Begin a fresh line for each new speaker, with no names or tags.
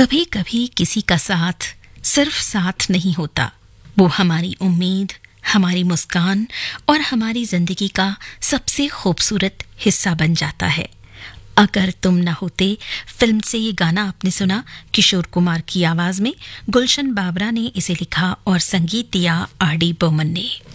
कभी कभी किसी का साथ सिर्फ साथ नहीं होता, वो हमारी उम्मीद, हमारी मुस्कान और हमारी जिंदगी का सबसे खूबसूरत हिस्सा बन जाता है। अगर तुम न होते फिल्म से ये गाना आपने सुना किशोर कुमार की आवाज में। गुलशन बाबरा ने इसे लिखा और संगीत दिया आर डी बर्मन ने।